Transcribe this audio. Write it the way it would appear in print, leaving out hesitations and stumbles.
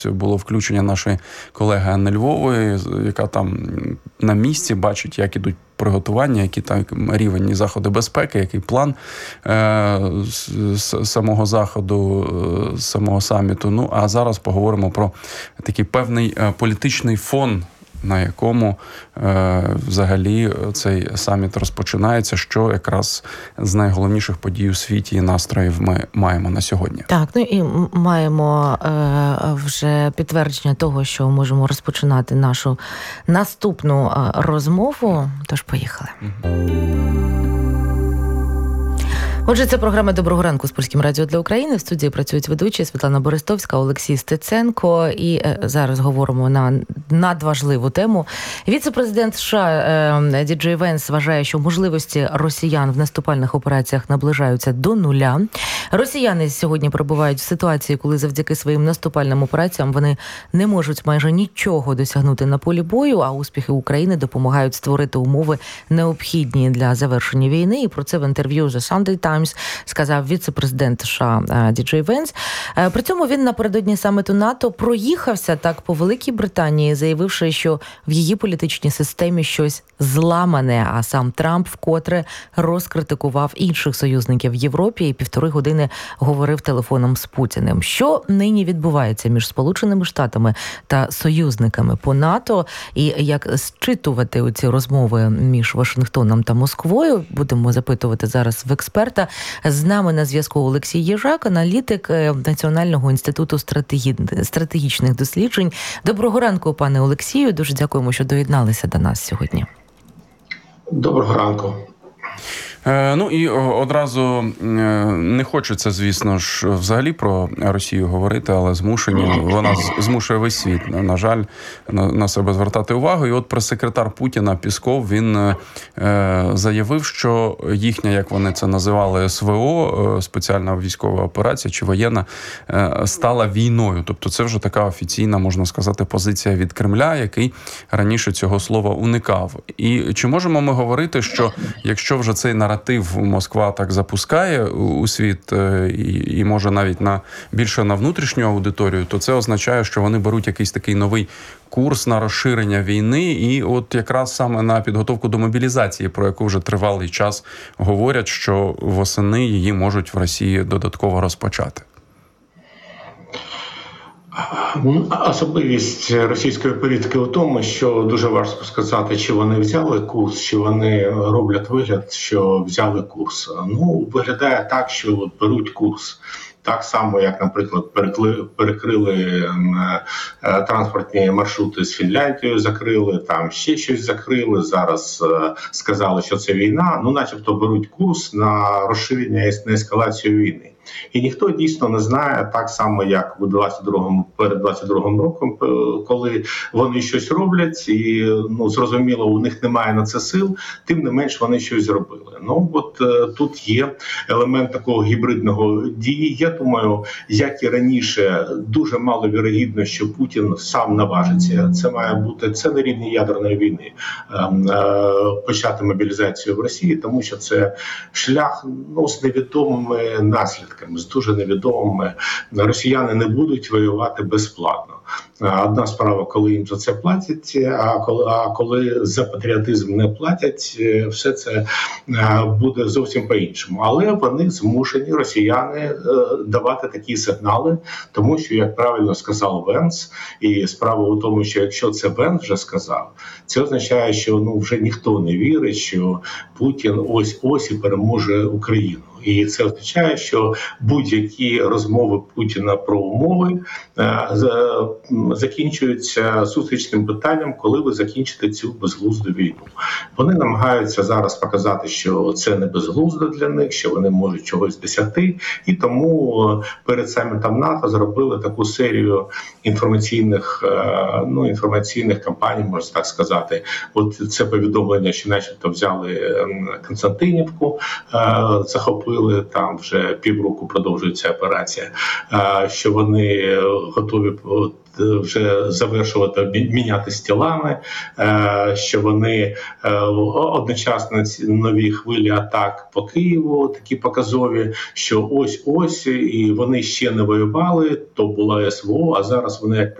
було включення нашої колеги Анни Львової, яка там на місці бачить, як ідуть приготування, які там рівень заходи безпеки, який план самого заходу, самого саміту. Ну, а зараз поговоримо про такий певний політичний фон, на якому взагалі цей саміт розпочинається, що якраз з найголовніших подій у світі і настроїв ми маємо на сьогодні. Так, ну і маємо вже підтвердження того, що можемо розпочинати нашу наступну розмову. Тож поїхали. Отже, це програма «Доброго ранку» з Польським радіо для України. В студії працюють ведучі Світлана Борисовська, Олексій Стеценко. І зараз говоримо на надважливу тему. Віце-президент США Ді Джей Венс вважає, що можливості росіян в наступальних операціях наближаються до нуля. Росіяни сьогодні перебувають в ситуації, коли завдяки своїм наступальним операціям вони не можуть майже нічого досягнути на полі бою, а успіхи України допомагають створити умови, необхідні для завершення війни. І про це в інтерв'ю The Sunday Times сказав віце-президент США Ді Джей Венс. При цьому він напередодні саміту НАТО проїхався так по Великій Британії, заявивши, що в її політичній системі щось зламане, а сам Трамп вкотре розкритикував інших союзників в Європі і 1,5 години говорив телефоном з Путіним. Що нині відбувається між Сполученими Штатами та союзниками по НАТО і як зчитувати оці розмови між Вашингтоном та Москвою, будемо запитувати зараз в експерта. З нами на зв'язку Олексій Єжак, аналітик Національного інституту стратегічних досліджень. Доброго ранку, пане Олексію. Дуже дякуємо, що доєдналися до нас сьогодні. Доброго ранку. Ну і одразу не хочеться, звісно ж, взагалі про Росію говорити, але змушені. Вона змушує весь світ, на жаль, на себе звертати увагу. І от прес-секретар Путіна Пісков, він заявив, що їхня, як вони це називали, СВО, спеціальна військова операція чи воєнна, стала війною. Тобто це вже така офіційна, можна сказати, позиція від Кремля, який раніше цього слова уникав. І чи можемо ми говорити, що якщо вже цей наратив Москва так запускає у світ і може навіть більше на внутрішню аудиторію, то це означає, що вони беруть якийсь такий новий курс на розширення війни і от якраз саме на підготовку до мобілізації, про яку вже тривалий час говорять, що восени її можуть в Росії додатково розпочати. Особливість російської політики у тому, що дуже важко сказати, чи вони взяли курс, чи вони роблять вигляд, що взяли курс. Ну, виглядає так, що беруть курс. Так само, як, наприклад, перекрили транспортні маршрути з Фінляндією, закрили, там ще щось закрили, зараз сказали, що це війна. Ну, начебто беруть курс на розширення і на ескалацію війни. І ніхто дійсно не знає, так само, як перед 22-м роком, коли вони щось роблять, і зрозуміло, у них немає на це сил, тим не менш вони щось зробили. Ну, от тут є елемент такого гібридного дії. Я думаю, як і раніше, дуже мало вірогідно, що Путін сам наважиться. Це має бути, це на рівні ядерної війни, почати мобілізацію в Росії, тому що це шлях з невідомими наслідками, з дуже невідомими. Росіяни не будуть воювати безплатно. Одна справа, коли їм за це платять, а коли за патріотизм не платять, все це буде зовсім по-іншому. Але вони змушені, росіяни, давати такі сигнали, тому що, як правильно сказав Венс, і справа у тому, що якщо це Венс вже сказав, це означає, що вже ніхто не вірить, що Путін ось і переможе Україну. І це означає, що будь-які розмови Путіна про умови закінчуються зустрічним питанням, коли ви закінчите цю безглузду війну. Вони намагаються зараз показати, що це не безглуздо для них, що вони можуть чогось досягти. І тому перед самітом НАТО зробили таку серію інформаційних кампаній, можна так сказати. От це повідомлення, що начебто взяли Константинівку, захопили заявили, там вже півроку продовжується операція, що вони готові вже завершувати, мінятися тілами, що вони одночасно нові хвилі атак по Києву, такі показові, що ось, і вони ще не воювали, то була СВО, а зараз вони як